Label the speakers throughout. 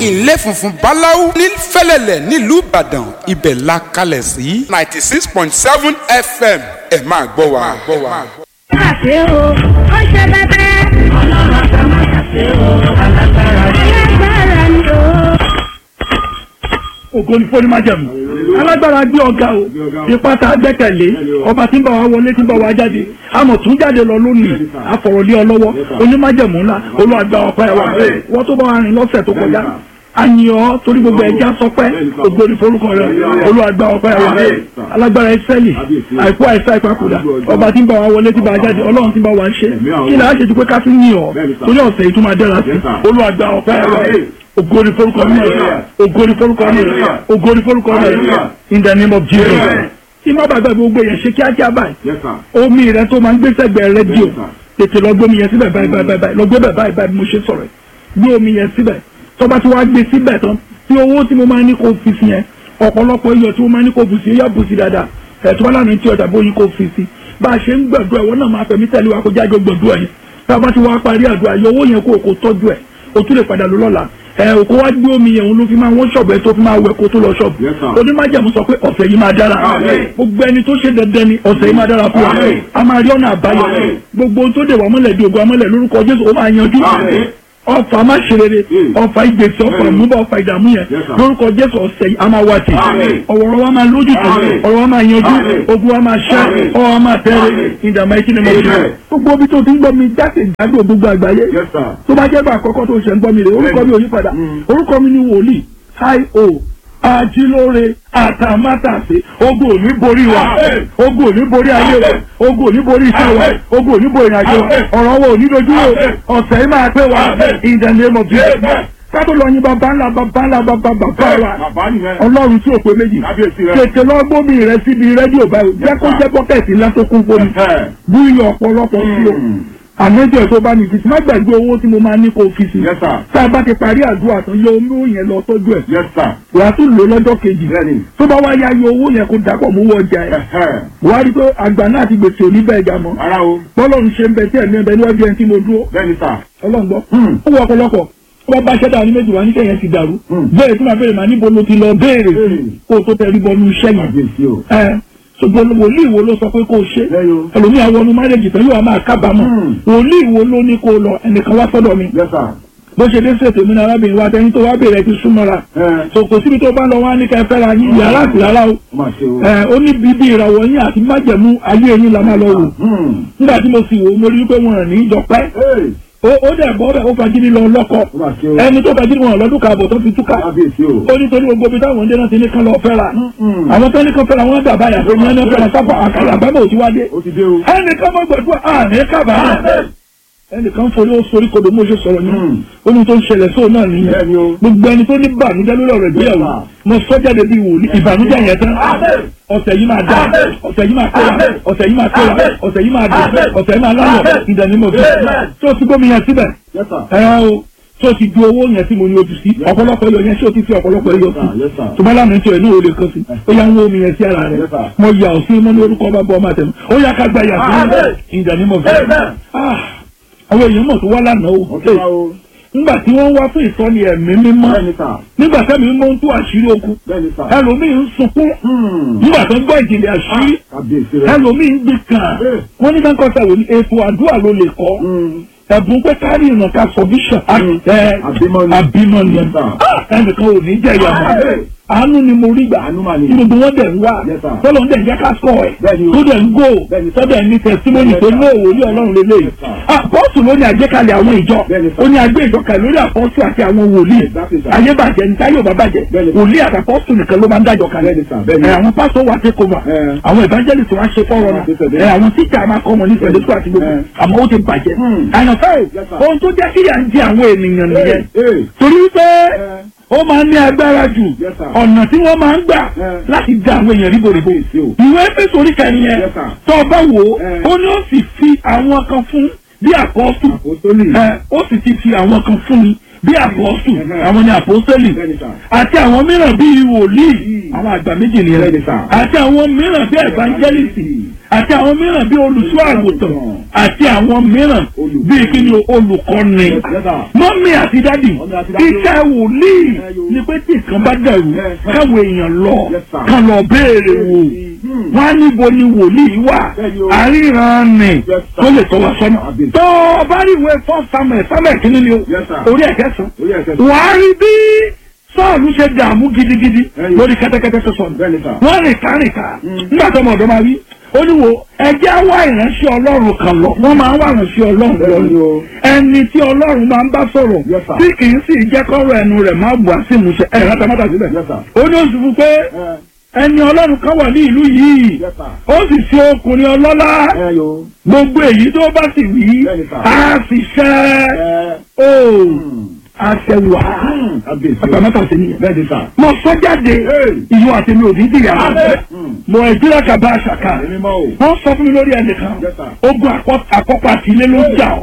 Speaker 1: ilé funfun báláú ní fẹ́lẹ́lẹ̀ nílùú Ìbàdàn ibẹ̀ la kalẹ̀ sí 96.7 FM ẹ máa gbọ́ wa.
Speaker 2: Àṣé o, ó ṣe bẹ́bẹ́. Ọlọ́run àtàwọn àṣé o, alágbára ni o.
Speaker 3: Ògo ni fún májẹ̀mú. Alágbára gbé ọ̀gá o. Ipa tá a gbẹ́kẹ̀lé. Ọba tí ń bá wa wọlé tí ń bá wa jáde. Àmọ̀ tún jáde lọ lónìí. Àfọ̀rọ̀lé ọlọ́wọ́. Onímájẹ̀mú ńlá. Olúwàgbà ọ̀pẹ́ wa. Wọ́n tó bá wa rìn lọ́sẹ̀ tó kọjá. Àyàn torí gbogbo ẹja sọpẹ́. Ògo ni forúkọ rẹ̀. Olúwàgbà ọ̀pẹ́ wa. Alágbára Ísírẹ́lì. Àìkú àìsá ìpapòdà. Ọba tí ń bá wa wọlé tí ń bá wa jáde. Ọlọ́run tí ń bá wa ṣe. Kí ni a ṣe ju pé ká fi yìn ọ́? Torí ọ̀sẹ̀ yìí tún máa dára sí. Olúwàgbà ọ̀pẹ́ wa. Ògo ni forúkọ mi, ògo ni forúkọ mi, ògo ni forúkọ mi, in the name of Jesus. Tí má bàbá gbogbo yẹn ṣe kíákíá báyìí, omi rẹ tó máa ń gbé sẹ́gbẹ̀ẹ́ rédíò, tètè lọ gbé omi yẹn síbẹ̀ báyìí, lọ gbé bẹ̀ báyìí mo ṣe sọ̀rọ̀ gbé omi yẹn síbẹ̀, tó bá ti wá gbé síbẹ̀ tán, tí owó tí mo máa ní kó fi sí yẹn, ọ̀pọ̀lọpọ̀ iyọ̀ tí mo máa ní kó bù sí, yá bù sí dáadáa, ẹ̀tọ́ bá lánàá tí ọjà bóyin kó fi sí, bá a ṣe ń gbàdúrà ẹ̀wọ̀n náà máa fẹ̀mí tẹ̀lé wa kó jáde gbàdúrà yẹn, tá a bá ti wá parí àdúrà yọ owó yẹn kó tọ́jú ẹ̀, o tún lè padà lọ lọ́la òkú wá gbé omi yẹn ló fi máa wọ́n ṣọ̀bù ẹ̀ tó fi máa wẹ̀ kó tó lọ ṣọ̀bù. Onímájẹ̀mú sọ pé ọ̀sẹ̀ yìí máa dára. Gbogbo ẹni tó ṣe dandan ni ọ̀sẹ̀ yìí máa dára fún wa. A máa rí ọ̀nà àbáyọ. Gbogbo tó dé wà mọ́lẹ̀ di ògùn amọ́lẹ̀ lórúkọ Jésù ó máa yanjú. Ọ̀fà má ṣe rere, ọ̀fà ìgbésí, ọ̀fà ìmúbọ̀, ọ̀fà ìdààmú yẹn lórúkọ Jésù ọ̀sẹ̀ yìí a máa wá sí. Ọ̀rọ̀ wa máa lójú tó, ọ̀rọ̀ wa máa yanjú, ogun wa máa ṣẹ́, ọ̀rọ̀ wa máa tẹ́rẹ̀, ìdààmú ẹtí ni mo ṣe. Gbogbo ibi tó ti ń gbọ́ mi jáde ìdádò gbogbo àgbáyé. Tó bá jẹ́ bá àkọ́kọ́ tó ṣe ń gbọ́ mi rè, orúkọ mi ò yí padà. Orúkọ mi ni wòlíì I.O. Ajílóore àtàmátàsé. Ogun ò ní borí wa, ogun ò ní borí ayé wa, ogun ò ní borí iṣẹ́ wa, ogun ò ní borí ìrìnàjò wa, ọ̀rọ̀ wa ò ní dojú wo, ọ̀sẹ̀ yìí máa pé wa in the name of Jesus. Kábò lọ yin bàbá ńlá bàbá wa Ọlọ́run tí ò pé méjì tètè lọ gbómi rẹ síbi rédíò báyìí jẹ́ kó jẹ́ bọ́kẹ́tì ńlá tó kún fómi bú iyọ̀ ọ̀pọ̀lọpọ̀ sí o àmẹ́jọ tó bá ní fi sí má gbàgbé owó tí mo máa ní kó fi sí tá a bá ti parí àdúrà tán yọ omi yẹn lọ tọ́jú ẹ̀ wà á tún lò lọ́jọ́ kejì tó bá wá yá yọ owó yẹn kó dàpọ̀ mú wọ ọjà ẹ̀ wà á rí pé àgbà náà ti gbèsè òní bẹ́ẹ̀ jà mọ́ bọ́lọ́run ṣe ń bẹ tí ẹ̀mí ẹ̀bẹ̀ níwájú ẹni tí mo dúró Ọlọ́run gbọ́ ó wọ ọ̀pọ̀lọpọ̀ wọ́n bá ṣẹ́dá ní méjì wá ní kẹ́yìn ti dàrú bẹ́ẹ̀ tí màá bẹ̀rẹ̀ máa níbo ló ti lọ béèrè kó o tó tẹ̀rí bọ́ọ̀lù iṣẹ́ yẹn ṣùgbọ́n wòlíì wo ló sọ pé kó o ṣe ẹlòmíà wọnú márẹ́jì tán yóò máa kábàámọ̀ wòlíì wo ló ní kó o lọ ẹnìkan wá sọ́dọ̀ mi bó ṣe dé ṣètò mi ní arábìnrin wa tẹni tó wá bèèrè ti súnmọ́ra so kò síbi tó bá lọ wá ní kẹfẹ́ ra yín yàrá àti rárá o ó ní bíbí ìràwọ̀ yín àti májẹ̀mú ayé yín la máa lọ wò nígbà tí mo sì wò mo rí pé wọn ní ìjọ pẹ́ ó dẹ̀ bọ́ bẹ́ẹ̀ ó fagídí lọ lọ́kọ̀ ẹni tó fagídí wọn lọ́dún kààbọ̀ tó fi túká ó ní torí gbogbo ibi táwọn ọdẹ náà ti ní kán lọ fẹ́ra àwọn tó ní kán fẹ́ra wọn dàbá yàtọ̀ ní ẹni fẹ́ra sábà àkàrà àbámọ̀ òtí wádé ẹnìkan mọ́ gbọ̀dúrà àmì kábà ẹnìkan forí ó sorí kodò mo ṣe sọ̀rọ̀ ní omi tó ń ṣẹlẹ̀ sóò náà nìyẹn gbogbo ẹni tó ní bànújẹ́ lórí ọ̀rọ̀ ìgbéyàwó mo sọ jáde bí wòlíì ìbànújẹ́ yẹn tán ọ̀sẹ̀ yìí máa dá ọ̀sẹ̀ yìí máa kó wa ọ̀sẹ̀ yìí máa kó wa ọ̀sẹ̀ yìí máa dùn ọ̀sẹ̀ yìí máa láyọ̀ ìdánimọ̀ fún tó ti gómìnà síbẹ̀ o tó ti du owó yẹn tí mo ní ojú sí ọ̀pọ̀lọpọ̀ ẹyọ yẹn ṣé o ti fi ọ̀pọ̀lọpọ̀ ẹyọ sí tó bá lánàá tí ẹ náà ó lè kàn sí ó yá ń wó omi yẹn sí ara rẹ mo yà ọ́ sí mọ́ ní orúkọ bá bọ́ ọmọ àtẹnu ó yá ká gba yà sí ìdánimọ̀ fún àwọn èèyàn mọ̀ tó wá lánàá o nígbà tí wọ́n wá fún ìsọ́ni ẹ̀mí mímọ́ nígbà tẹ́mi mímọ́ ń tú àṣírí okùn ẹlòmíì ń sunkún nígbà tó ń gbọ́ ìjìnlẹ̀ àṣírí ẹlòmíì ń gbé kàn wọ́n ní káńkọ́ sẹ́wọ̀n ní ètò àdúrà ló lè kọ́ ẹ̀bùn pé kárí ìrànká sọ̀bíṣàn àbímọ́ni ẹnìkan ò ní jẹ́ ìyàmọ́ àánú ni mo rí gbà tí gbogbo wọn dẹ̀ ń wá tọ́lọ́ ń dẹ̀ ń jẹ́ ká sọ̀ ẹ̀ tó dẹ̀ ń gò tọ́dẹ̀ ní tẹ̀símọ́nì tó ní òwòlí ọlọ́run lélẹ̀ àpọ́sù ló ní àgbékalẹ̀ àwọn ìjọ ó ní àgbé ìjọkalẹ̀ lórí àpọ́sù àti àwọn wòlíì ayé bàjẹ́ ní táyé ò bá bàjẹ́ wòlíì àti àpọ́sù nìkan ló máa ń dájọ́ kalẹ̀ àwọn pásọ̀ wà take over àwọn evangelist wá ṣe fọ́rọ̀ àwọn tíjà máa kọ́ wọn ní pẹ̀lú àti gbogbo àmọ́ ó ti bàjẹ́ àyànfẹ́ ohun tó jẹ́ kíyà ń jẹ àwọn ènìyàn nìyẹn torí pé ó máa ń ní agbára jù ọ̀nà tí wọ́n máa ń gbà láti dá àwọn èèyàn ríboríbo ìwé Éfésù orí kẹrin yẹn tó o bá wò ó ní ó sì fi àwọn kan fún bí àpọ́sù ó sì ti fi àwọn kan fún ni bí àpọ́sù àwọn ni àpọ́sẹ́lì àti àwọn mìíràn bí wòlíì àwọn àgbà méjì nìyẹn àti àwọn mìíràn bí evangelist àti àwọn mìíràn bí olùṣọ́ àgùntàn àti àwọn mìíràn bíi kí ni olùkọ́ni. mọ́mí àti dádì iṣẹ́ wòlíì ni pé tí nǹkan bá dẹ̀rù káwọn èèyàn lọ kàn lọ béèrè wò wọ́n á níbo ni wòlíì wà àríran nì tó lè tọ́ wa sọ́nà. tó o bá rí ìwé fún Sámúẹ́lì kìíní ni orí ẹ̀kẹ́sàn wàá rí bí Sọ́ọ̀lù ṣe dààmú gidigidi lórí kẹ́tẹ́kẹ́tẹ́ tó sọnù. wọ́n rìn kárìnká nígbà tó ọmọ ọ̀dọ́ máa wí ó ní wo ẹjẹ́ wá ìránṣẹ́ Ọlọ́run kan lọ wọ́n máa ń wá ìránṣẹ́ Ọlọ́run lọ ni ẹni tí Ọlọ́run máa ń bá sọ̀rọ̀ tí kì í sì jẹ́ kọ́rọ̀ ẹnu rẹ̀ máa bù á sí ìmúṣẹ rátamátà síbẹ̀. ó ní oṣù fún pé ẹni Ọlọ́run kan wà ní ìlú yìí ó sì ṣe ọkùnrin ọlọ́lá gbogbo èyí tó bá sì wí á sì ṣẹ́ àṣẹwà àtàmátà sí nìyẹn. mo sọ jáde ìyún àti mi ò ní dìyà mo ẹ̀dúrà kàbá àṣàkà wọ́n sọ fún mi lórí ẹnìkan ogun àkọ́kọ́ àti ilé ló ń jà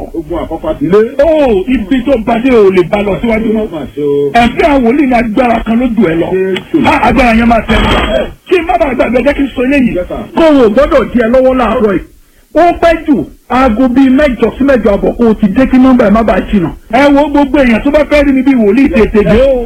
Speaker 3: ọ́. ibi tó bàdé ò lè bá lọ síwájú mọ́ ẹ̀fẹ́ àwọn wòlíì ní agbára kan ló jù ẹ lọ agbára yẹn máa tẹ̀ ẹ́ kí n má bàa gbàgbé jẹ́ kí n sọ eléyìí kó o gbọ́dọ̀ di ẹ lọ́wọ́ láàárọ̀ yìí ó pẹ́ jù aago bíi 6 sí 6 àbọ̀ kó o ti dé kí nọ́mbà ẹ̀ má bàa jìnnà. ẹ wo gbogbo èèyàn tó bá fẹ́ rí mi bí wòlíì tètè dé o.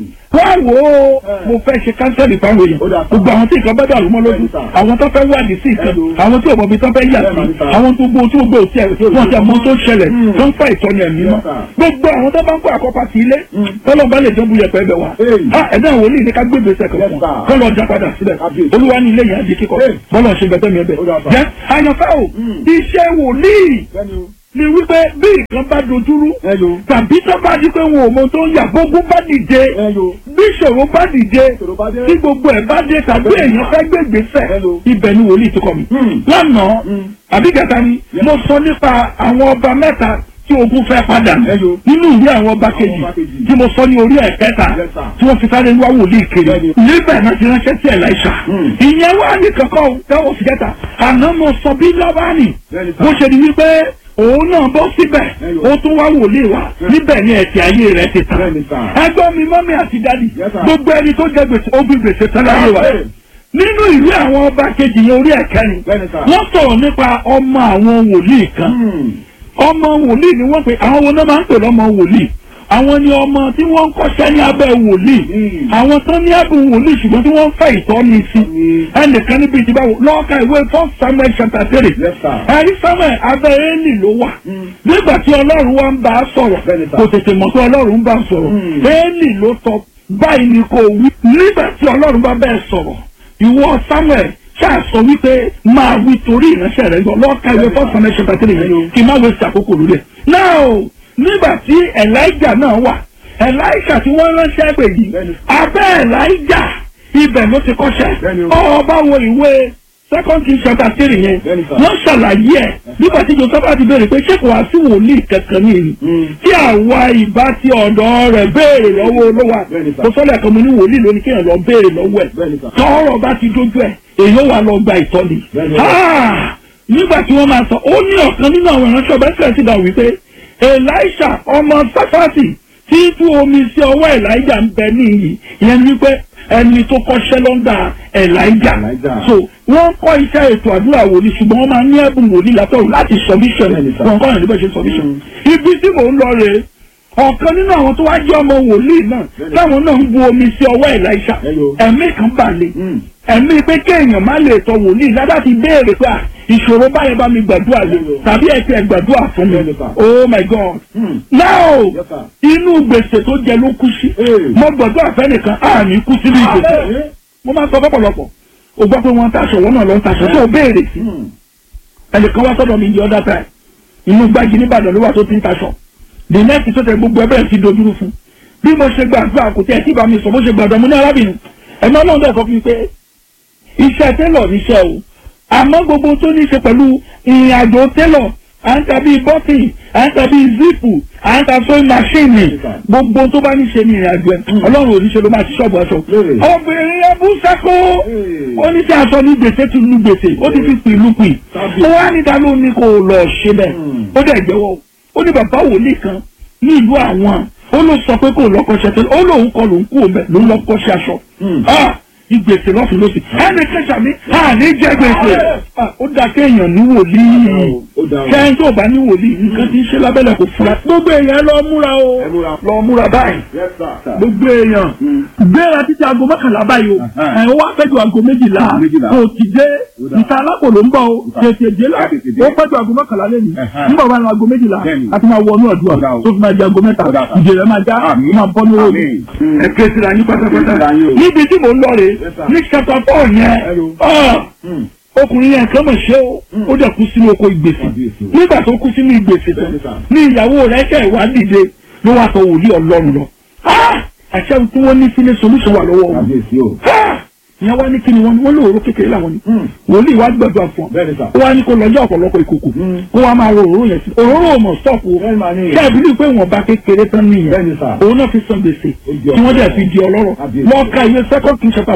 Speaker 3: wá wò ó mo fẹ́ ṣe kánsẹ́lì fáwọn èèyàn gbogbo àwọn tí nǹkan bá dàrú mọ́ lójú àwọn tó fẹ́ wádìí sí ìkan àwọn tí òbọ̀bí tó fẹ́ yà sí àwọn tó gbó tí gbogbo òtí ẹ̀ wọ́n ti àmọ́ tó ṣẹlẹ̀ tó ń fa ìtọ́ni ẹ̀mí mọ́ gbogbo àwọn tó bá ń kó àkọ́pá sí ilé tọ́lọ́ bá lè jẹ́ bu yẹpẹ́ ẹbẹ̀ wa ẹ̀dá àwọn olè ní ká gbé gbèsè kankan kọ́ lọ já padà sílẹ̀ olúwa ní ilé yẹn á di kíkọ́ bọ́lọ̀ ṣe gbẹ̀tẹ́ mi ẹbẹ̀ jẹ́ àyànfẹ́ o iṣẹ́ wòlíì ni wípé bí nǹkan bá dojúrú tàbí tó bá di pé wọn ò mọ tó ń yà gbogbo bá dìde bí ìṣòro bá dìde tí gbogbo ẹ̀ bá dé tàbí èèyàn fẹ́ gbé ìgbésẹ̀ ibẹ̀ ni wòlíì ti kọ́ mi. lánàá àbí gàtà ni mo sọ nípa àwọn ọba mẹ́ta tí ogun fẹ́ padà nínú ìwé àwọn ọba kejì tí mo sọ ní orí ẹ̀kẹta tí wọ́n fi sáré wá wòlíì kiri níbẹ̀ náà ti ránṣẹ́ sí Èlíṣà ìyẹn wà ní kankan tẹ́wọ́ fi kẹta àná mo sọ bí Lábánì bó ṣe di wípé òun náà bọ́ síbẹ̀ ó tún wá wòlíì wá níbẹ̀ ni ẹ̀tì ayé rẹ̀ ti tàn. ẹgbọ́n mi mọ́mí àti dádì gbogbo ẹni tó jẹ gbèsè ó gbé gbèsè tán láyé wa. nínú ìwé àwọn ọba kejì yẹn orí ẹ̀kẹrin wọ́n sọ̀rọ̀ nípa ọmọ àwọn wòlíì kan. ọmọ wòlíì ni wọ́n pe àwọn wo náà máa ń pè lọ́mọ wòlíì àwọn ni ọmọ tí wọ́n ń kọ́ṣẹ́ ní abẹ́ wòlíì àwọn tán ní ẹ̀bùn wòlíì ṣùgbọ́n tí wọ́n ń fẹ́ ìtọ́ni sí ẹnìkan níbi tí báwo lọ́ọ̀ka ìwé 1 Samuel chapter 3 ẹ̀rí Samuel abẹ́ Élì ló wà nígbà tí Ọlọ́run wa ń bá a sọ̀rọ̀ kò tètè mọ̀ pé Ọlọ́run ń bá a sọ̀rọ̀ Élì ló sọ báyìí ni kò wí nígbà tí Ọlọ́run bá bẹ́ẹ̀ sọ̀rọ̀ ìwọ Samuel ṣáà sọ wípé máa wí torí ìránṣẹ́ rẹ̀ yọ lọ́ọ̀ka ìwé 1 Samuel chapter 3 yẹn kí n má wẹ́sì àkókò lórí ẹ̀ náà nígbà tí Elijah náà wà Elisha tí wọ́n ránṣẹ́ pè yìí abẹ́ Elijah ibẹ̀ ló ti kọ́ṣẹ́ ọba wo ìwé 2 Kings chapter 3 yẹn wọ́n ṣàlàyé ẹ̀ nígbà tí Joseph ti béèrè pé ṣé kò wá sí wòlíì kankan ní ìlú tí àwa ìbá ti ọ̀dọ̀ rẹ̀ béèrè lọ́wọ́ olówó kò sọ́lẹ̀ kan mo ní wòlíì lónìí kéèyàn lọ béèrè lọ́wọ́ ẹ̀ tọ́rọ̀ bá ti dójú ẹ̀ èyí wà lọ gba ìtọ́ni nígbà tí wọ́n máa sọ ó ní ọ̀kan nínú àwọn ìránṣẹ́ ọba ìṣẹ̀lẹ̀ ti dà wípé Elisha ọmọ Sáfàtì tí tú omi sí ọwọ́ Elijah ń bẹ níyì ìyẹn ni wípé ẹni tó kọ́ṣẹ́ lọ́ndà Elijah so wọ́n kọ́ iṣẹ́ ètò àdúrà wòlíì ṣùgbọ́n wọ́n máa ní ẹ̀bùn wòlíì látọ̀run láti submission wọn kọ́ ẹ̀rí bẹ́ẹ̀ ṣe submission ibi tí mò ń lọ rèé ọ̀kan nínú àwọn tó wá jẹ́ ọmọ wòlíì náà táwọn náà ń bu omi sí ọwọ́ Elisha ẹ̀mí kan balẹ̀ ẹ̀mí pé kéèyàn má lè tọ wòlíì ládàá ti béèrè pé ìṣòro báyẹn bá mi gbàdúrà lé tàbí ẹ̀kẹ́ gbàdúrà fún mi oh my God now inú gbèsè tó jẹ ló kú sí mo gbàdúrà fẹ́nìkan àmì kú sínú ìgbèsè mo máa sọ fọ́pọ̀lọpọ̀ o gbọ́ pé wọ́n ń taṣọ wọ́n náà lọ ń taṣọ tó béèrè sí ẹnìkan wá sọ́dọ̀ mi di other time inú gbági níbàdàn ló wà tó ti ń taṣọ the next tó tẹ gbogbo ẹbẹ̀rẹ̀ sí dojúrú fún bí mo ṣe gbàdúrà kò tẹ́ ẹ tí bá mi sọ bó ṣe gbàdúrà mo ní arábìnrin ẹ̀mọ́ náà dẹ̀ sọ fún mi pé iṣẹ́ télọ̀ níṣẹ́ o àmọ́ gbogbo tó ní ṣe pẹ̀lú ìrìn àjò télọ̀ à ń ta bíi bọ́tì à ń ta bíi zipu à ń ta sewing machine gbogbo tó bá ní ṣe ní ìrìn àjò ẹ̀ ọlọ́run oníṣẹ́ ló máa ti ṣọ́ọ̀bù aṣọ. obìnrin ẹbú sẹ́kọ̀ ó ní tí aṣọ ní gbèsè ti lu gbèsè ó ti fi pìlú pì ó wá níta ló ní kó lọ ṣe bẹ́ẹ̀ ó dẹ̀ jẹ́wọ́ ó ní bàbá wòlíì kan ní ìlú àwọn ó ló sọ pé kó lọ́kọ́ṣẹ́ tẹ́lẹ̀ ó lóun kọ lòun kú òun bẹ̀ ló ń lọ́kọ́ṣẹ́ aṣọ. ìgbèsè lọ́sùn lọ́sì ẹnì kẹsà mi àní jẹ gbèsè ó dá kéèyàn ní wòlíì kẹ́hìn tó bá ní wòlíì nǹkan tí ń ṣe lábẹ́lẹ̀ kò fura gbogbo èèyàn lọ múra báyìí gbogbo èèyàn gbéra títí aago mọ́kànlá báyìí o ó wá fẹ́jọ aago méjìlá kò ti dé ìta alápò ló ń bọ̀ o tètè dé la ó fẹ́jọ aago mọ́kànlá lẹ́nu nígbà wà ní aago méjìlá àti máa wọnú ọ̀dùà tó fi máa di aago mẹ́ta ìjẹ̀rẹ̀ máa já máa bọ́ ní òòlù ẹ̀kẹ́ síra ní pátápátá níbi tí mò ń lọ rè ní chapter 4 yẹn ọkùnrin yẹn kàn mọ̀ ṣé ó dẹ̀ kú sínú oko ìgbèsè nígbà tó kú sínú ìgbèsè tán ní ìyàwó rẹ̀ kẹ́ ìwà dìde ló wá sọ wòlíì Ọlọ́run lọ àṣẹ tí wọ́n ní sílé solution wà lọ́wọ́ wọn ìyẹn wá ní kí ni wọ́n lóòrò kékeré làwọn ni wòlíì wá gbẹ̀dọ̀ àfọ̀n ó wá ní kó lọ́jọ́ ọ̀pọ̀lọpọ̀ ìkòkò kó wá máa ro òróró yẹn sí òróró ò mọ̀ stop o kẹ́ẹ̀bílì pé wọ́n bá kékeré tán nìyẹn òun náà fi san gbèsè tí wọ́n dẹ̀ fi di ọlọ́rọ̀ lọ́ọ́ ka ìwé 2 Kings chapter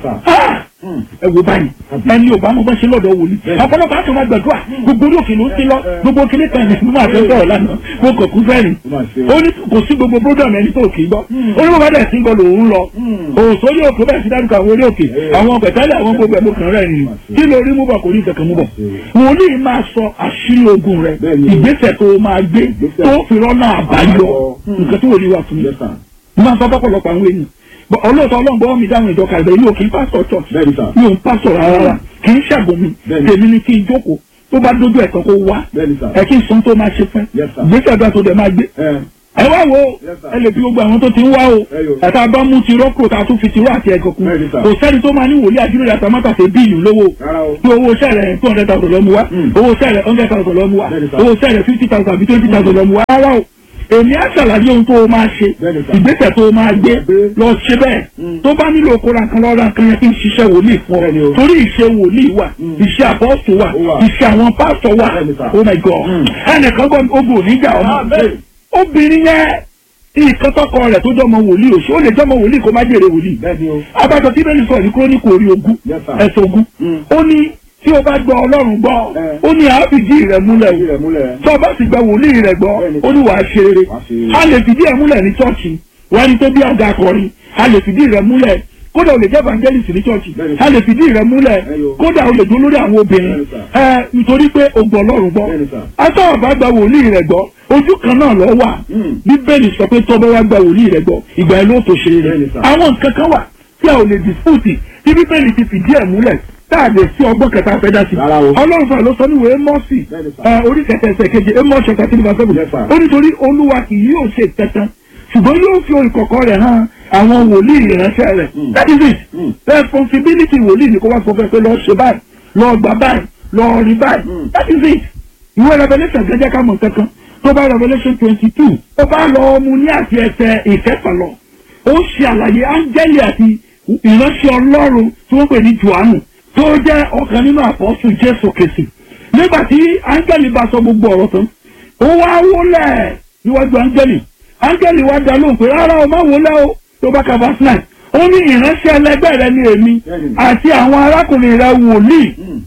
Speaker 3: 4 ẹ wo báyìí ẹni ò bá mọ bá ṣe lọ́dọ̀ wòlíì ọ̀pọ̀lọpọ̀ àti ọmọ gbẹ̀dọ̀ gbogbo orí òkè ló ń ti lọ gbogbo kíní kan ní mímọ́ àti ọ̀rọ̀ lánàá mo kò kú fẹ́rin ó ní kò sí gbogbo program ẹni tó kì í gbọ́ ó ní bó bá dẹ̀ sí gbọ́ lòun lọ òsórí òkè bẹ́ẹ̀ sí dárúkọ àwọn orí òkè àwọn pẹ̀tẹ́lẹ̀ àwọn gbogbo ẹ̀mú kan rẹ̀ nìyí kí ló rí mú bọ̀ kò rí nǹkan kan mú bọ̀ wòlíì máa sọ àṣírí ogun rẹ̀ ìgbésẹ̀ tó máa gbé tó fi rọ́nà àbáyọ nǹkan tó wòlíì wà fún mi máa sọ bọ́pọ̀lọpọ̀ àwọn èèyàn ọlọ́ọ̀tọ̀ ọlọ́ngbọ́n mi dáhùn ìjọ kàgbẹ́ yóò kí n pásítọ̀ church yóò ń pásítọ̀ rárá kì í ṣàgùn mi tèmi ni kí n jókòó tó bá dójú ẹ̀kan kó wá ẹ kí n sọ tó máa ṣe fún gbèsè àgbà tó dẹ̀ máa gbé ẹ wá wo ẹ lè fi gbogbo àwọn tó ti ń wá o ẹ̀ta bá mú ti rọ́pò tá a tún fi ti rọ́ àti ẹ̀gọ́ kun kò sẹ́ni tó máa ní wòlíì àdúrà àtàmátà ṣe bíìlì lówó tí owó sẹ́rẹ̀ 200,000 lọ́mú wá owó sẹ́rẹ̀ 100,000 lọ́mú wá owó sẹ́rẹ̀ 50,000 àbí 20,000 lọ́mú wá rárá o èmi á ṣàlàyé ohun tó o máa ṣe ìgbésẹ̀ tó o máa gbé lọ ṣe bẹ́ẹ̀ tó bá nílò kóra nǹkan lọ́ra nǹkan yẹn kí n ṣiṣẹ́ wòlíì fún ọ torí ìṣe wòlíì wà ìṣe àpọ́sù wà ìṣe àwọn pásítọ̀ wà oh my god ẹnìkan gbọ́ ogun oníjà ọmọ obìnrin yẹn nǹkan tọkọ rẹ̀ tó jọmọ wòlíì òṣù ó lè jọmọ wòlíì kó má jèrè wòlíì abájọ tí bẹ́ẹ̀ ni sọ̀rọ̀ ní kúrónìkù orí ogún ẹ̀sùn ogún ó ní tí o bá gbọ́ Ọlọ́run gbọ́ ó ní àá fìdí rẹ̀ múlẹ̀ o tó o bá sì gba wòlíì rẹ̀ gbọ́ ó ní wàá ṣe rere a lè fìdí ẹ̀ múlẹ̀ ní chọ́ọ̀chì wọ́n ní tó bí ọ̀gá akọrin a lè fìdí rẹ̀ múlẹ̀ kódà o lè jẹ́ evangelist ní chọ́ọ̀chì a lè fìdí rẹ̀ múlẹ̀ kódà o lè dún lórí àwọn obìnrin nítorí pé o gbọ́ Ọlọ́run gbọ́ atọ́ ọ̀bá gba wòlíì rẹ̀ gbọ́ ojú kan náà lọ wà Bíbélì sọ pé tọ́ bá wá gba wòlíì rẹ̀ gbọ́ ìgbà ẹ̀ ló tó ṣe rere àwọn nǹkan kan wà tí a ò lè dispute tí Bíbélì ti fìdí ẹ̀ múlẹ̀ táàdé sí ọgbọ́n kẹta fẹ́ dá sí. Ọlọ́run fún àlọ́ sọ ní ìwé Émọ́sì orí kẹta ẹsẹ̀ keje Émọ́sì chapter 3:7 ó nítorí Olúwa kì yóò ṣe tẹ̀tàn ṣùgbọ́n yóò fi ìkọ̀kọ̀ rẹ̀ hàn àwọn wòlíì ìránṣẹ́ rẹ̀ that is it responsibility wòlíì ni kó wá sọ fẹ́ pé lọ́ọ́ ṣe báyìí lọ́ọ́ gbà báyìí lọ́ọ́ rí báyìí that is it ìwé Revelation gẹ́gẹ́ ká mọ̀ kankan tó bá Revelation 22 ó bá lọ mú ní àti ẹsẹ̀ ìkẹfà lọ ó ṣe àlàyé áńgẹ́lì àti ìránṣẹ́ Ọlọ́run tí wọ́n pè ní Jòhánù tó jẹ́ ọ̀kan nínú àpọ́sù Jésù Kristi nígbà tí áńgẹ́lì bá sọ gbogbo ọ̀rọ̀ tán ó wá wólẹ̀ níwájú áńgẹ́lì wá dá lóhùn pé rárá o má wólẹ̀ o tó bá ka verse 9 ó ní ìránṣẹ́ ẹlẹgbẹ́ rẹ ní èmi àti àwọn arákùnrin rẹ wòlíì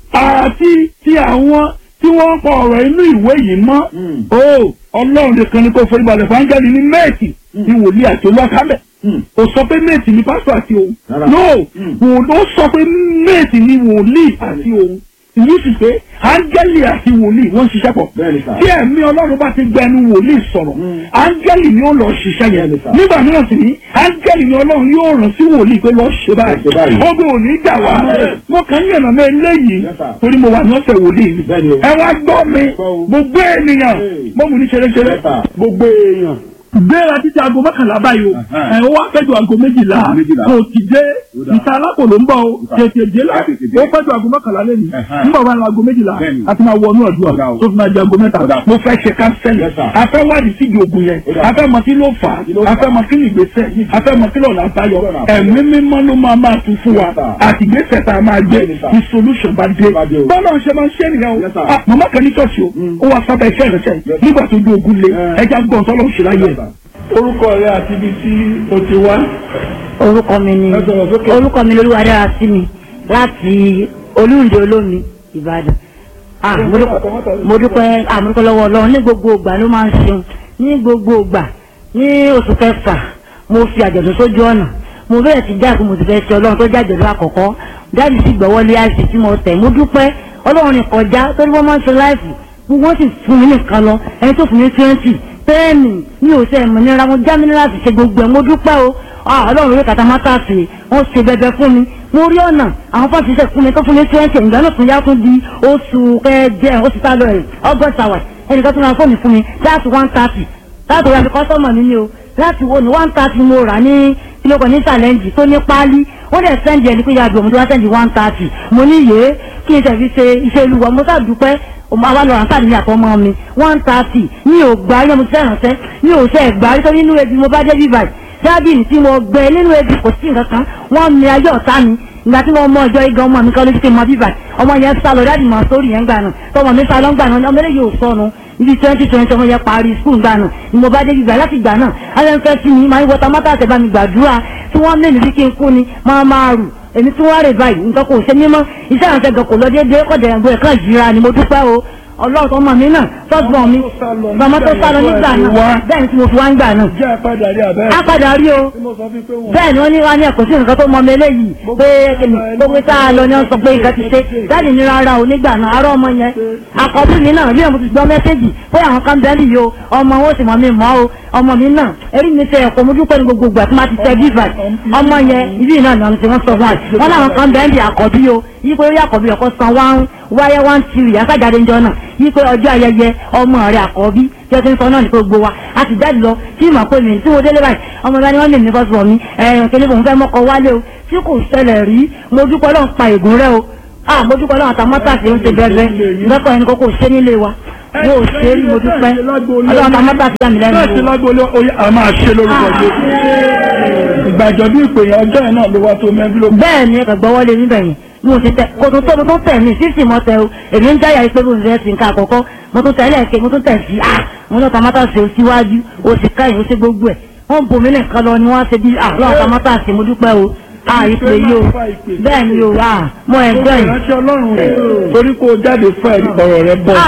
Speaker 3: àti ti àwọn tí wọ́n kọ ọ̀rọ̀ inú ìwé yìí mọ́ o Ọlọ́run nìkan ni kò forí balẹ̀ fún áńgẹ́lì ní méèkì ní wòlíì àti olúwakábẹ̀ ó sọ pé méètì ní pásítọ̀ àti òun no ó sọ pé méètì ní wòlíì àti òun ìlú sì pé áńgẹ́lì àti wòlíì wọ́n ń ṣiṣẹ́ pọ̀ tí ẹ̀mí Ọlọ́run bá ti gbẹnu wòlíì sọ̀rọ̀ áńgẹ́lì ni ó lọ ṣiṣẹ́ yẹn nígbà mìíràn sì ní áńgẹ́lì ni Ọlọ́run yóò rán sí wòlíì pé lọ́ọ́ ṣe báyìí ogun ò ní dà wá mo kàn ń yànnà mẹ́ eléyìí torí mo wà ní ọ̀sẹ̀ wòlíì mi ẹ wá gbọ́ mi gbogbo ènìyàn mo mú ní ṣeréṣeré gbogbo èèyàn gbéra títí aago mọ́kànlá báyìí o ó wá fẹ́jọ aago méjìlá kò ti dé ìta alápò ló ń bọ̀ o tètè dé la ó fẹ́jọ aago mọ́kànlá lẹ́nu nígbà wà ní aago méjìlá àti máa wọnú ọ̀dùn tó fi máa di aago mẹ́ta mo fẹ́ ṣe kánsẹ́lì afẹ́ wádìí síbi ogun yẹn afẹ́ mọ kí ló fà á afẹ́ mọ kí ní ìgbésẹ̀ afẹ́ mọ kí lọ́nà àbáyọ ẹ̀mí mímọ́ ló máa tún fún wa àti ìgbésẹ̀ tá a máa gbé ní solution bá dé bọ́lá ṣe máa ń ṣe nìyẹn o màmá kan ní ṣọ́ọ̀ṣì o ó wá sábà iṣẹ́ ìrẹsẹ̀ nígbà tó dé ogun lé ẹja gbọ́n tọ́lọ́ ṣe láyé ẹ̀. Orúkọ rẹ àti ibi tí o ti wá.
Speaker 4: Orúkọ mi Olúwadára sí mi láti Olúǹde Olómi Ìbàdàn. Mo dúpẹ́ lọ́wọ́ Ọlọ́run ní gbogbo ìgbà ló máa ń ṣeun ní gbogbo ìgbà ní oṣù kẹfà mo fi àjọ̀dún sójú ọ̀nà mo bẹ̀rẹ̀ sí jáde mo ti fẹ́ ṣe ọlọ́run tó jáde lọ àkọ́kọ́ dáàbì sì gbọ́wọ́ lé àìsí tí mo tẹ̀ mo dúpẹ́ ọlọ́run ní kọjá torí wọ́n máa ń ṣe láìfù wọ́n sì fún mi nìkan lọ ẹni tó fún mi 20 pẹ́ẹ́nì ní òṣè ìmọ̀nira wọn já mi ní láti ṣe gbogbo ẹ̀ mo dúpẹ́ o ọlọ́run rí kàtà mátà sí wọ́n ṣe bẹbẹ fún mi mo rí ọ̀nà àwọn fọ́ọ̀sì ṣe fún mi tó fún mi 20 ìgbà náà tún yá tún di oṣù kẹjẹ oṣù tálọ̀ ẹ̀ August hour ẹnìkan tún ra fóònù fún mi láti 130 láti wá fi kọ́sọ́mọ̀ mi ní o láti wo ní 130 mo rà ní kílókọ̀ ní challenge tó ní páálí wọ́n dẹ̀ sẹ́ndì ẹni pé yàgbé ọmọdé wá sẹ́ndì 130 mo ní yé kí n tẹ̀fi ṣe iṣẹ́ olúwa mo sá dúpẹ́ àwa lọ àǹfààní ní àtọmọ mi 130 mi ò gbà rí mo ti ránṣẹ́ mi ò ṣe ẹ̀gbà rí torí inú ebi mo bá dé bí báyìí dábìlì tí mo gbẹ nínú ebi kò sí nǹkan kan wọ́n mi ayé ọ̀tá mi ìgbà tí mo mọ ọjọ́ igan ọmọ mi kan lójú pé mo bí báyìí ọmọ yẹn sá lọ dáàdì mọ̀ sórí yẹn gbà náà tọmọ mi sá lọ gbà náà ọmọ eléyìí ò sọnù níbi 2020 ọmọ yẹn parí skul gbà náà ni mo bá dé bí báyìí láti gbà náà alẹ́ ń fẹ́ sí mi máa ń wọta mọ́tà àtẹ̀bá mi gbàdúrà tí wọ́n mẹ́rin bí kí n kú ni máa rù èmi tí wọ́n rè báyìí nǹkan kò ṣe mímọ́ iṣẹ́ àwọn akẹ́kọ̀ọ́ kò lọ déédéé kọ̀dẹ̀ ẹ̀gbọ́n ẹ̀kan ìjìra ni mo dúpẹ́ o ọlọ́run tó mọ̀ mí náà tọ́gbọ̀n mi bàmọ́ tó sálọ nígbà náà bẹ́ẹ̀ ni tí mo fi wá ń gbà náà. á padà rí o bẹ́ẹ̀ ni wọ́n ní wá ní ẹ̀kọ́ sí nǹkan tó mọ mi eléyìí pé gbogbo tá a lọ ni wọ́n sọ pé nǹkan ti ṣe jáde ní rárá o nígbà náà arọ́ ọmọ yẹn àkọ́bí mi náà bí mo ti gbọ́ mẹ́sẹ́jì pé àwọn kan bẹ́ẹ̀ nìyí o ọmọ wọn sì mọ̀ mi mọ́ o ọmọ mi náà erí mi ṣe ẹ̀kọ́ mo dúpẹ́ ní gbogbo ìgbà tí máa ti tẹ bíbà ọmọ yẹn ibi náà ni wọ́n sọ fún wa wọn láwọn kan bẹ́ẹ̀ ní àkọ́bí o yí pé orí àkọ́bí ọkọ̀ san wáyé 1 tìrì àkájáde ńjọ náà yí pé ọjọ́ ayẹyẹ ọmọ rẹ̀ àkọ́bí tí ó ti ń sọ náà ní gbogbo wa a ti jáde lọ tí mà pé mi tí mo délé báyìí ọmọ ìbá ni wọ́n lè ní bọ́sùn mi kele kò ń fẹ́ mọ́kọ wálé o tí kò ṣẹlẹ̀ rí mo dúpẹ́ lọ́n pa ègún rẹ o mo dúpẹ́ lọ́n àtàmọ́tàsí ń ṣe bẹ́ẹ̀ lọ́kọ̀ ẹni kókò ṣe nílé wa mo ò ṣe é rí mo dúpẹ́ ọlọ́run àtàmọ́tàsí dá mi lẹ́nu o.
Speaker 3: bẹ́ẹ̀ ti lágbóolé a máa ṣe lórúkọ Jésù ìgbàjọ bí ìpè yẹn ọjọ́ yẹn náà ló wá tó mẹ́bílò.
Speaker 4: bẹ́ẹ̀ ni ẹ̀kọ́ gbọ́wọ́lé níbẹ̀ yẹn mo ti tẹ kò tó tó mo tó tẹ̀ mí sísì mo tẹ o èmi ń jáyà pé mo fẹ́ sí nǹkan àkọ́kọ́ mo tún tẹ̀ lẹ́ẹ̀kẹ́ mo tún tẹ̀ sí mo ní ọ̀tàmátàsí o síwájú o sì ká ìwé sí gbogbo ẹ̀ wọ́n bomi nìkan lọ ni wọ́n ṣe bí àlọ́ ọ̀tàmátàsí mo dúpẹ́ o ìpè yìí o bẹ́ẹ̀ ni o mo ẹ̀jọ́ yìí.
Speaker 3: ìránṣẹ́ ọlọ́run torí kó o jáde fún ẹ̀rí ọ̀rọ̀ rẹ bọ̀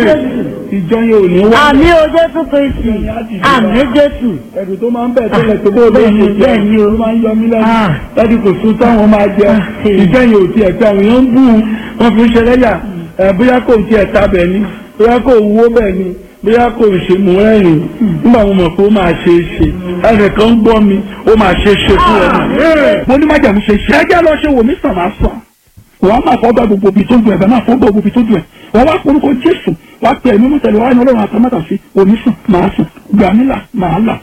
Speaker 3: ìjọ yẹn ò ní wá.
Speaker 4: àmì o Jésù Kristi àmì Jésù.
Speaker 3: ẹ̀rù tó máa ń bẹ̀ tẹ́lẹ̀ tó bó lóye jẹ́ ló máa ń yọ mí lẹ́nu láti kò sún táwọn máa jẹ ìjọ yẹn ò tiẹ̀ pé àwọn èèyàn ń bù wọn fi ń ṣe lẹ́yà bóyá kò tiẹ̀ ta bẹ̀ ni bóyá kò wó bẹ̀ ni bóyá kò ṣe mú ẹ̀rìn nígbà mo mọ̀ pé ó máa ṣe é ṣe ẹnìkan ń gbọ́ mi ó máa ṣe é ṣe fún ẹ. mo ní májàmú ṣe ṣe ẹjẹ́ lọ ṣe wò mí sàn máa sàn wọ́n á máa fọ́ bá gbogbo ibi tó dùn ẹ̀ bẹ́ẹ̀ máa fọ́ bá gbogbo ibi tó dùn ẹ̀ wọ́n wá orúkọ Jésù wá pè é mímú tẹ̀lé wá ní Ọlọ́run àtàmátà sí omi sùn máa sùn gbà nílà máa là.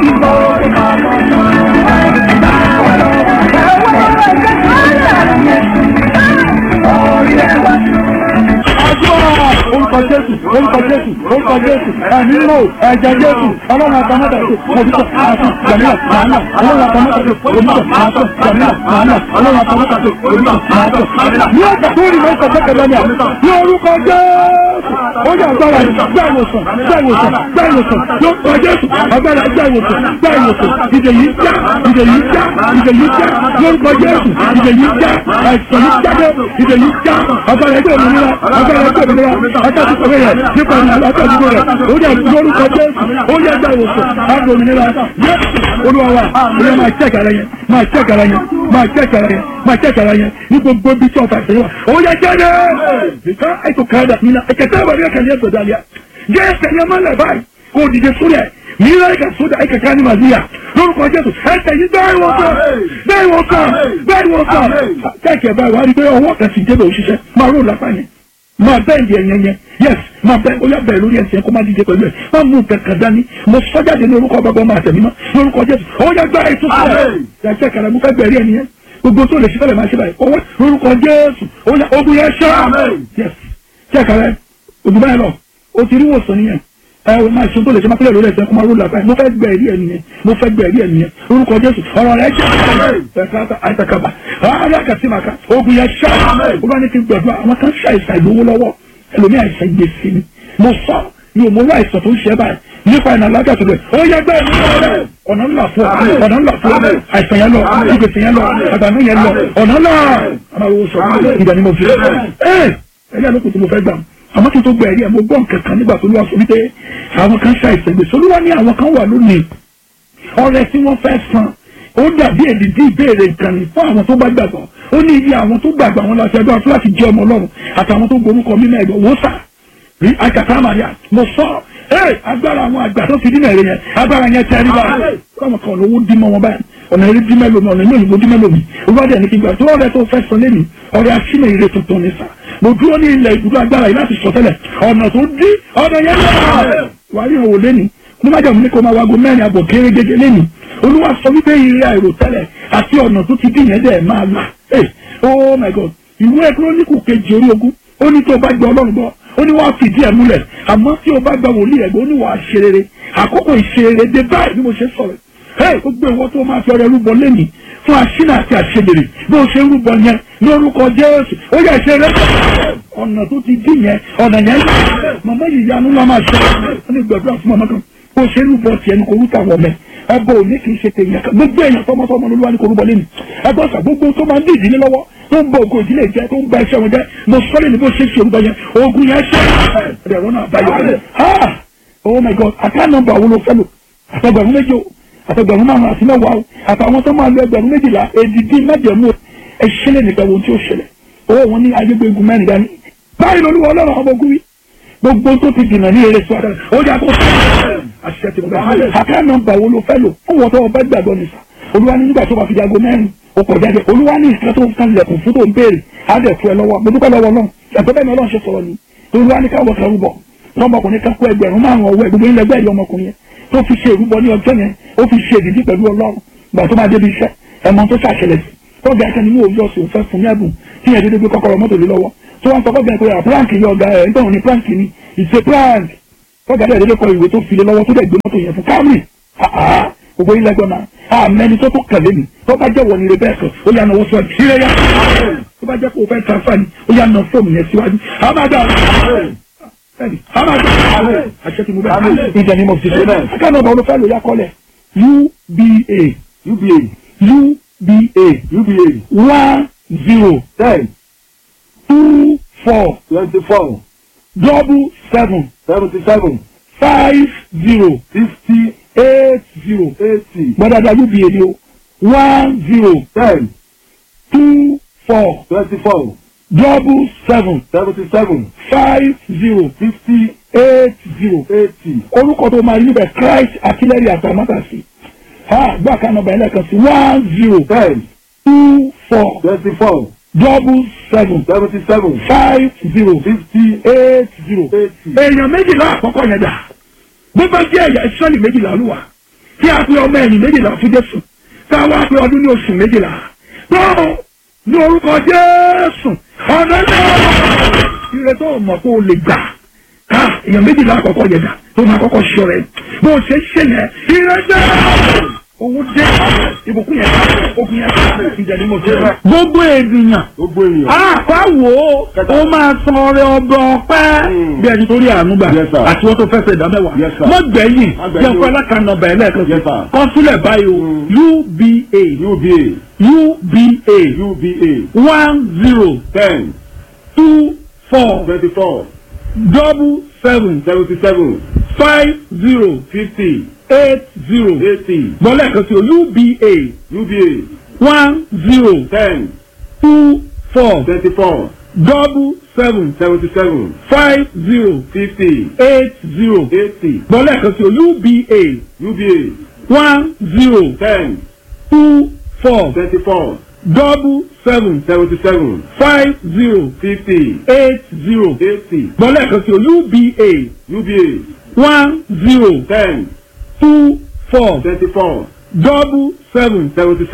Speaker 3: orúkọ Jésù orúkọ Jésù orúkọ Jésù ẹ̀mí nínú ẹ̀jẹ̀ Jésù Ọlọ́run àtàmátà sí òmìsọ̀ máa sùn gbà nílà máa là Ọlọ́run àtàmátà sí òmìsọ̀ máa sùn gbà nílà máa là Ọlọ́run àtàmátà sí òmìsọ̀ máa sùn. ní ọjà tó rí lọ́sọ̀ tẹ́kẹ̀lẹ́ ni àmì ní orúkọ Jésù ó yà agbára gbà ìwòsàn gbà ìwòsàn gbà ìwòsàn lórúkọ Jésù agbára gbà ìwòsàn gbà ìwòsàn ìdè yìí já ìdè yìí já ìdè yìí já lórúkọ Jésù ìdè yìí já àìsàn yìí jáde ìdè yìí já agbára ẹgbẹ́ òmìnira agbára ẹgbẹ́ òmìnira akásí kọ̀wé rẹ̀ nípa akásíkò rẹ̀ ó yà lórúkọ Jésù ó yà gbà ìwòsàn agbára òmìnira Olúwa wa olúwa máa ṣẹ́ kàrà yẹn máa ṣẹ́ kàrà yẹn máa ṣẹ́ kàrà yẹn máa ṣẹ́ kàrà yẹn ní gbogbo ibi tí ọ̀fà ìṣẹ̀lẹ̀ wà ó yà jáde ìka ètò kàdà nínú ẹ̀kẹ́tẹ́ ìwà rẹ̀ kàlẹ́ ẹ̀sọ̀ dàlíà jẹ́ ẹsẹ̀ yẹn máa lẹ̀ báyìí kó o dìde sórí ẹ̀ mìíràn ẹ̀ka sódà ẹ̀ka ká ní màlúùyà lórúkọ Jésù ẹsẹ̀ yìí bẹ́ẹ̀ wọ́n kàn bẹ́ẹ̀ wọ́n kàn bẹ́ẹ̀ wọ́n kàn kẹ́kẹ́ báyìí wá rí pé ọwọ́ kan sì débẹ̀ òṣìṣẹ́ máa ró lápá yẹn máa bẹ́ẹ̀ di ẹ̀yẹn yẹn yes máa bẹ́ẹ̀ ó yà bẹ́ẹ̀ lórí ẹsẹ̀ kó má díje pẹ̀lú ẹ̀ má mú kankan dání mo sọ́jáde ní orúkọ bàbá máa tẹ̀mí mọ́ lórúkọ Jésù ó yà gbá ètò sílẹ̀ yàtọ̀ kàrà mú fẹ́ bẹ̀rẹ̀ ẹni yẹn gbogbo tó lè ṣe fẹ́lẹ̀ máa ṣe báyìí ọwọ́ lórúkọ Jésù ó yà ogun yẹn ṣá yes ṣé kàrà ogun báyìí lọ o ti rí wòsàn nìyẹn ẹ máa ṣe tó lè ṣe máa pẹ́lẹ̀ lórí ẹsẹ̀ kó máa ró làbáyé mo fẹ́ gbẹ̀rí ẹ̀ nìyẹn mo fẹ́ gbẹ̀rí ẹ̀ nìyẹn lórúkọ Jésù ọ̀rọ̀ rẹ̀ jẹ́ àìsàkàbà alákàtìmàkà ogun yẹn ṣá ó bá ní kí n gbẹ̀dọ̀ àwọn kan ṣàìsàn ìlówó lọ́wọ́ ẹlòmíì àìsàn gbèsè ni mo sọ ni ò mo rí àìsàn tó ń ṣe báyìí nípa ìnà alájà tó lẹ̀ ó yẹ gbẹ́ ọ̀nà ńlá fún ọ̀nà ńlá fún àìsàn yẹn lọ ìgbèsè yẹn lọ àgbànú yẹn lọ ọ̀nà ńlá àmàlò sọ ìgbà ni mo fi ẹ̀yà lókùn tí mo fẹ́ gbà àmọ́ kí n tó gbẹ ẹ̀rí ẹ̀ mo gbọ́ nǹkan kan nígbà tó lọ́wọ́ sọ wípé àwọn kan ṣàìsàn gbèsè olúwa ní àwọn kan wà lónìí ọrẹ tí wọ́n fẹ́ san ó dàbí èdìdí ìbéèrè ìkànnì fún àwọn tó bá gbàgbọ́ ó ní iye àwọn tó gbàgbọ́ àwọn láti ẹgbẹ́ àti láti jẹ́ ọmọ ọlọ́run àtàwọn tó gborúkọ mímọ́ ẹ̀gbọ́n wò sà rí àkàtà Maria mo sọ agbára àwọn àgbà tó fi dínà èrè yẹn agbára yẹn tẹ́rí bá káwọn kan lówó dín mọ́ wọn báyìí ọ̀nà eré dín mẹ́lòmí ọ̀nà ilé òyìnbó dín mẹ́lòmí olùwádìí ẹni kí n gbà tó ọ̀rẹ́ tó fẹ́ sọ lẹ́nu ọ̀rẹ́ aṣínà ire tuntun ní sà mo dúró ní ilẹ̀ ibùdó agbára yìí láti sọ tẹ́lẹ̀ ọ̀nà tó dín ọ̀nà yẹn lọ́wọ́ wàá rí òwò lẹ́nu ní májà mú ní kó máa wago mẹ́rin àbọ̀ kéré gẹ́gẹ́ lẹ́nu olúwa sọ wípé ire àìrò tẹ́lẹ̀ àti ọ̀nà tó ti dín yẹn dẹ̀ máa là oh my God ìwé Kíróníkù kejì orí ogún ó ní tó bá gbọ́ Ọlọ́run gbọ́ ó ní wàá fìdí ẹ̀ múlẹ̀ àmọ́ tí o bá gba wòlíì ẹ̀gbọ́n ó ní wàá ṣe rere àkókò ìṣerere dé báyìí bí mo ṣe sọ̀rọ̀ ó gbé ìwọ tó máa fi ọrẹ rúbọ lẹ́nìí fún aṣínà àti àṣegbèrè bí o ṣe rúbọ yẹn ní orúkọ Jésù ó yẹ ṣe rẹ ọ̀nà tó ti dín yẹn ọ̀nà yẹn màmá yìí yanu lọ́ máa ṣe ó ní gbẹ̀dúrà fún màmá kan bó ṣe rúbọ tiẹ̀ ní kò rúta wọ̀ mẹ́ ẹbọ òní kì í ṣe tèèyàn kan gbogbo èèyàn tọmọtọmọ lolúwa ní kò rúbọ lẹ́nìí ẹgbẹ́ ọ̀sà gbogbo tó máa ń dí ìdílé lọ́wọ́ tó ń bọ ògo ìdílé jẹ tó ń ba iṣẹ́ wọn jẹ mo sọ́lé ní bó ṣe ṣe orúkọ yẹn ogun yẹn ṣe ẹ̀rọ náà báyọ̀ oh my God àká nọ́mbà wo ló fẹ́ lò àtẹgbẹ̀rún méjì o àtẹgbẹ̀rún márùn àti mẹ́wàá o àtàwọn tó máa lo ẹgbẹ̀rún méjìlá èdìdí májẹ̀mú ẹ̀ṣẹ́lẹ̀ nìkan wo tí ó ṣẹlẹ̀ wọn ní ayégbégun mẹ́rin dání báyìí lolúwa Ọlọ́run ọmọ ogun wí gbogbo tó ti dìnnà ní eré sọ́dọ̀ ó yà kó àṣẹ tí mo bá àká nọ́mbà wo ló fẹ́ lò ó wọ́n tó ọba gbàgbọ́ nìsa olúwa ní nígbà tó bá fi di aago mẹ́rin ó kọ̀ jáde olúwa ní ìṣẹ́ tó ń kan lẹ̀kùn fún tó ń béèrè á dẹ̀ fún ẹ lọ́wọ́ mo dúpẹ́ lọ́wọ́ náà ẹ̀tọ́ bẹ́ẹ̀ ni Ọlọ́run ṣe sọ̀rọ̀ ni olúwa ní káwọ́ kan rúbọ lọ́mọkùnrin kan kó ẹgbẹ̀rún márùn-ún ọwọ́ ẹ̀ gbogbo ilẹ̀ ẹgbẹ́ ọmọkùnrin yẹn tó fi ṣe ìrúbọ ní ọjọ́ yẹn ó fi ṣe ìdíjí pẹ̀lú Ọlọ́run gbà tó máa débi iṣẹ́ ẹ̀mọ́ tó ṣàṣẹlẹ̀ sí tọ́jà akẹ́ni ní òwúrọ̀ sí òfẹ́ fún ní ẹ̀bùn tí yẹn dédé gbé kọ́kọ́rọ́ mọ́tò lé lọ́wọ́ tó wọ́n tọ́kọ́ bẹ̀rẹ̀ pé prank yẹ ọ̀gá ẹ̀ nítorí ní prank ni ìṣe prank tọ́jà bẹ̀rẹ̀ dédé kọ ìwé tó fi lé lọ́wọ́ tó dẹ̀ gbé mọ́tò yẹn fún Camry gbogbo ilẹ̀ gbọ́n náà àmẹ́ni tó tó kẹ̀lé mi tó bá jẹ́ wọ̀nyí rẹ̀ bẹ́ẹ̀ sọ ó yà náwó sọ ìṣirẹ́ yá tó bá jẹ́ kó o fẹ́ transfer ni ó yà ná fóònù yẹn síwájú àmàdà àṣẹ tí mo bẹ́ẹ̀ ìjà ni mo fi ṣe náà akẹ́nà ọ̀bà olùfẹ́ ló yá kọ́lẹ̀ UBA 1024 77 50 80 gbọ́dọ̀dọ̀ UBA ni o 1024 77 50 80 orúkọ tó máa rí níbẹ̀ Christ Artillery àtàmátàsí gbọ́ àkànnà ọ̀bà ẹlẹ́kan sí 1024 77 50 80 èèyàn méjìlá àkọ́kọ́ yẹn dà bó bá jẹ́ ẹ̀yà ìsọ́lì méjìlá olúwa tí a pe ọmọ ẹ̀yìn méjìlá fún Jésù tá a wá pe ọdún ní oṣù méjìlá tó ní orúkọ Jésù ọ̀nà náà ire tó mọ̀ kó o lè gbà èèyàn méjìlá àkọ́kọ́ yẹn dà tó máa kọ́kọ́ ṣọ rẹ̀ bó o ṣe ṣe yẹn ire náà owó dé ìbùkún yẹn ogun yẹn ìjẹ̀dí mo ṣe rẹ̀. gbogbo ènìyàn àpáwò ó máa san ọrẹ ọgbọ̀n ọpẹ́ bí ẹni tó rí àánú gbà àti wọ́n tó fẹsẹ̀ ìdá mẹ́wàá mọ́gbẹ́yìn jẹ́ fún ẹlẹ́kànnà ọba ẹlẹ́ẹ̀kan sí kọ́sílẹ̀ báyìí o UBA 1024 77 50 80 bọ́lá ẹ̀kan sí o UBA 1024 77 50 80 bọ́lá ẹ̀kan sí o UBA 1024 77 50 80 bọ́lá ẹ̀kan sí o UBA 1024 77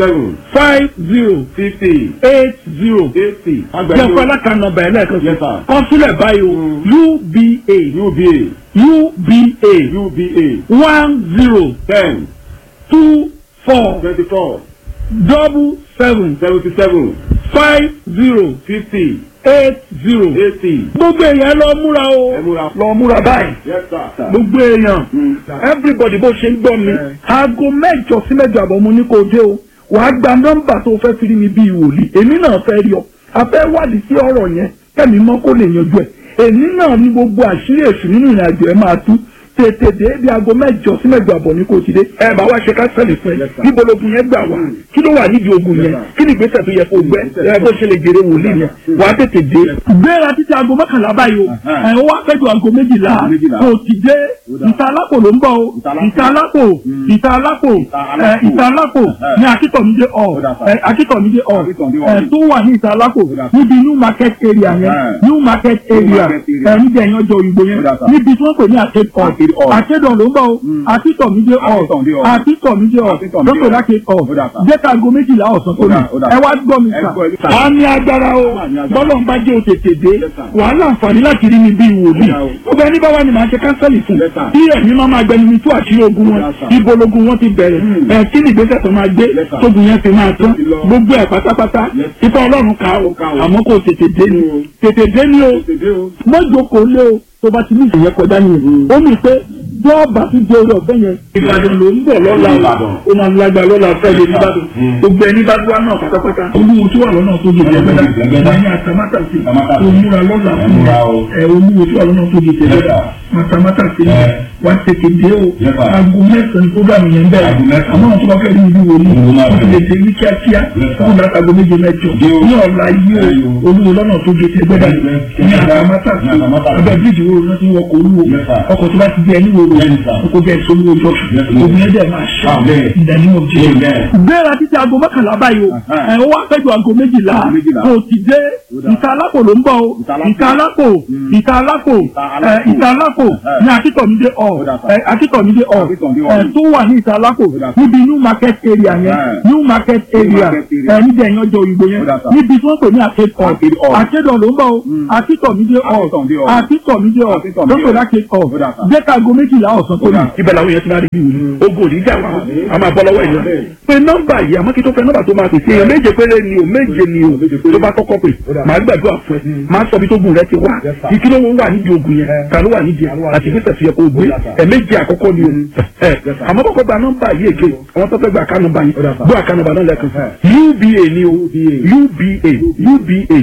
Speaker 3: 50 80 jẹ́ fún alákànnà ọba ẹlẹ́ẹ̀kan sí kọ́sílẹ̀ báyìí o UBA 1024 77 50 80 gbogbo èèyàn lọ múra o lọ múra báyìí gbogbo èèyàn everybody bó ṣe ń gbọ́ mi aago 8 sí 8 àbọ̀ mo ní kó dé o wàá gba nọ́mbà tó fẹ́ fi rí mi bíi wòlíì èmi náà fẹ́ rí ọ afẹ́ wádìí sí ọ̀rọ̀ yẹn kẹ́mi mọ́ kó lè yanjú ẹ̀ èmi náà ní gbogbo àṣírí èṣù nínú ìrìn àjò ẹ̀ máa tú tètè dé bí aago 8 sí 8:30 ní kò ti dé ẹ bá wá ṣe kánsẹ́lì fún ẹ níbo logun yẹn gbà wá kí ló wà nídìí ogun yẹn kí ni ìgbésẹ̀ tó yẹ kó gbẹ ẹ bó ṣe lè jèrè wòlíì yẹn wà á tètè dé. gbéra títí aago 11 báyìí o ẹ ó wá pẹ́jọ aago 12 kò ti dé ìta alápò ló ń bọ̀ o ìta alápò ní akíntọ̀mídé akíntọ̀mídé tó wà ní ìta alápò níbi new market area yẹn níbi ẹ̀yàn ọjọ́ òyìnbó yẹn níbi tí wọ́n pè ní àkédọ̀ ló ń bọ̀ o akíntọ̀mídé lọ́pọ̀ láti jẹ́ka aago 12 ọ̀sán tó ní ẹ wá gbọ́ mi sà á ní agbára o bọ́lọ̀ ń bá jẹ́ òtètè dé wàhálà àǹfààní láti rí mi bí ìwòlíì ọgbẹ́ ní báwa ni màá ṣe kánsẹ́lì fún bí ẹ̀mí máa gbẹni mi tú àṣírí ogun wọn ibo logun wọn ti bẹ̀rẹ̀ kí ni ìgbésẹ̀ tó máa gbé tógun yẹn fi máa tán gbogbo ẹ̀ pátápátá ipa ọlọ́run ká o àmọ́ kò tètè dé ni o mọ́jọ́kòó lé o tó bá ti ní ìṣẹ̀yẹ kọjá ní ó ní pé bọ́ọ̀bà tó jẹ́ orí ọ̀fẹ́ yẹn Ìbàdàn ló ń bọ̀ lọ́la ó máa ń lágbá lọ́la fẹ́lẹ̀ nìbàdàn gbogbo ẹni bá wá náà pátápátá olúwo tó wà lọ́nà tó jẹ́ ẹgbẹ́dá ní àtàmátàsí òmúra lọ́la fún olúwo tó wà lọ́nà tó jẹ́ ẹgbẹ́dá àtàmátàsí wá tètè dé o aago 9 ní programme yẹn bẹ́ẹ̀ àmọ́ àwọn tó bá fẹ́ rí ibi wò ní wọ́n ti lè dé ní kíákíá fún látago 7 ní ọ̀la yìí o olúwo lọ́nà tó jẹ́ ẹgbẹ́dá ní àtàmátàsí ọbẹ̀ bíjì wo ló ti wọkọ̀ olúwo ọkọ̀ tó bá ti jẹ́ ẹni wo kókó bẹ́ẹ̀ tó ní ojú ọ̀sùn òbí ẹ̀dẹ̀ máa ṣe ìdánimọ̀ jẹ́ gbéra títí aago 11 báyìí o ó wá pẹ́jọ aago 12 kò ti dé ìta alápò ló ń bọ̀ o ìta alápò ní akíntọ̀mídé tó wà ní ìta alápò níbi new market area yẹn níbi ẹ̀yàn ọjọ́ òyìnbó yẹn níbi tí wọ́n pè ní àkédọ̀ ló ń bọ̀ o akíntọ̀mídé lọ́pọ̀ láti jẹ́ka aago 12 ọ̀sán tó ní ibẹ̀ làwọn èèyàn ti máa rí bí wù ogun òní jà wá a máa bọ́ lọ́wọ́ èèyàn pé nọ́mbà yìí àmọ́ kí tó fẹ́ nọ́mbà tó máa pèsè èèyàn méje péré ni o méje ni o tó bá kọ́kọ́ pè máa gbàdúrà fún ẹ máa sọ bí tó gùn rẹ ti wá ìkí ló wà nídìí ogun yẹn ta ló wà nídìí àti ìgbésẹ̀ fi yẹ kó gbé méje àkọ́kọ́ ni o àmọ́ kọ́kọ́ gba nọ́mbà yìí èké àwọn tó fẹ́ gba àká nọ́mbà yìí gbọ́ àká nọ́mbà náà lẹ́ẹ̀kan UBA ni o UBA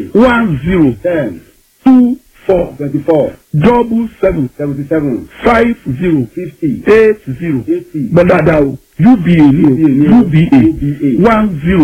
Speaker 3: 1024 double 7 50 80 gbọ́dọ̀dá o UBA ni o UBA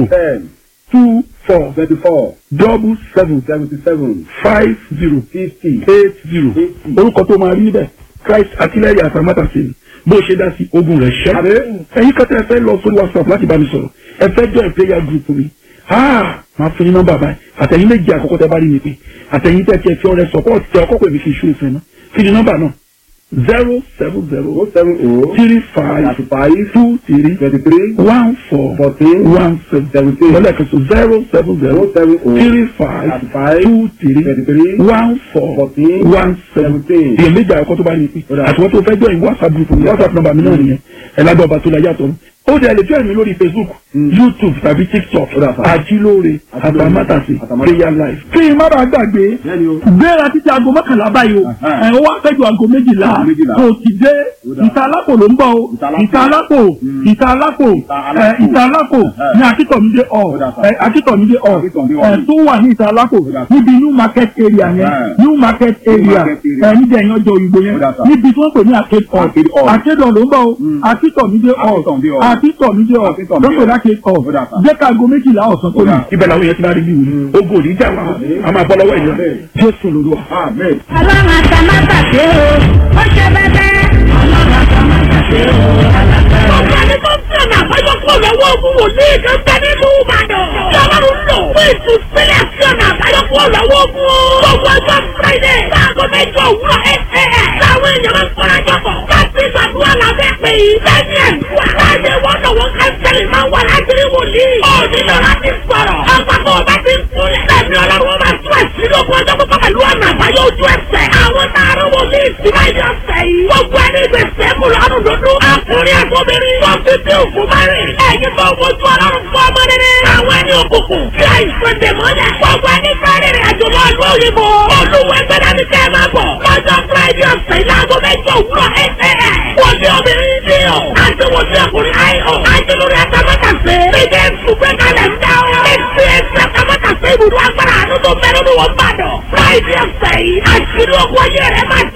Speaker 3: 1024 double 7 50 80 orúkọ tó máa rí níbẹ̀ Christ àtìlẹ́yìn àtàmátàsí bó ṣe dá sí ogun rẹ̀ ṣẹ́ ẹ̀yin kọ́tà ẹ fẹ́ lọ sórí WhatsApp láti bá mi sọ̀rọ̀ ẹ fẹ́ join prayer group mi máa fún yín nọ́mbà báyìí àtẹ̀yìn méjì àkọ́kọ́ tẹ́ bá rí mi pé àtẹ̀yìn tẹ́ tiẹ̀ fi ọrẹ support tẹ ọkọ̀ pè mí kí n ṣú ìfẹ́ náà kí ni nọ́mbà náà 070-35-23-14-17 lọ́lẹ́kan so 070-35-23-14-17 èyàn méjì àkọ́kọ́ tó bá rí mi pé àtiwọ́n tó fẹ́ join WhatsApp group mi WhatsApp nọ́mbà mi náà nìyẹn ẹ̀ lágbà ọba tó la yàtọ̀ ó dẹ̀ lè join mi lórí Facebook YouTube tàbí TikTok Ajílóore Àtàmátàsí prayer life. kí n má bàa gbàgbé gbéra títí aago 11 báyìí o ó wá pẹ́jọ aago 12 kò ti dé ìta alápò ló ń bọ̀ o ìta alápò ní akíntọ̀mídé tó wà ní ìta alápò níbi new market area yẹn níbi ẹ̀yàn ọjọ́ òyìnbó yẹn níbi tí wọ́n pè ní àkédọ̀ ló ń bọ̀ o akíntọ̀mídé lọ́pọ̀ láti jẹ́ka aago 12 ọ̀sán tó ní ibẹ̀ làwọn èèyàn ti máa rí bí wù ogun òní jà wá a máa bọ́ lọ́wọ́ èèyàn Jésù lóru àmín.
Speaker 2: ọlọ́run àtàmátàsé o ó ṣe bẹ́bẹ́ ọlọ́run àtàmátàsé o alágbára. ọ̀gá ni tó ń tẹ̀lé àbájọ kúrò lọ́wọ́ ogun wòlíì kan tẹ́ nínú Ìbàdàn. Ọlọ́run lò fún ìtúsílẹ̀ sí ọ̀nà àbájọ kúrò lọ́wọ́ ogun. gbogbo ọjọ́ Friday láago 8 òwúrọ̀ láwọn èèyàn máa ń kọ́ra jọ̀bọ̀. káàpì ìgbàdúrà làbẹ́ pé lẹ́yìn ẹ̀dúrà láyé wọn lọ́wọ́ kánsẹ́lì máa wà láti rí wòlíì. ó nílò láti sọ̀rọ̀ àpapọ̀ ọba ti ń kúnlẹ̀. lẹ́yìn ọlọ́run máa tún àṣírí ogun ọjọ́ pípa pẹ̀lú ọ̀nà àbáyọ ojú ẹsẹ̀. àwọn tààrà wòlíì sí láyé ọ̀sẹ̀ yìí. gbogbo ẹni ìgbésẹ̀ mú lọ́rùn dúdú. àkùnrin àtòmírin wọ́n fi bí òkú márìn. ẹ̀yin tó wojú ọlọ́run fún ọmọ rere. àwọn ẹni òkùnkùn fi àìsàn dè mọ́lẹ̀. gbogbo ẹni fẹ́ rìnrìn àjò lọ ìlú òyìnbó. olúwa ẹgbẹ́ dání kẹ́ ẹ máa bọ̀. lọ́jọ́ Friday ọ̀sẹ̀ yìí láago 8 òwúrọ̀ wọ́n ní obìnrin ní ọ̀. àti wọ́n ní ọkùnrin ayọ̀. Ajílóore Àtàmátàsé. bíbẹ́ ìfúnpẹ́ kalẹ̀ ń dá ọ. èsì Àtàmátàsé ibùdó agbára àánú tó mẹ́rin ní wọ́n bá dọ̀. Friday ọ̀sẹ̀ yìí àṣírí ogun ayé rẹ̀ máa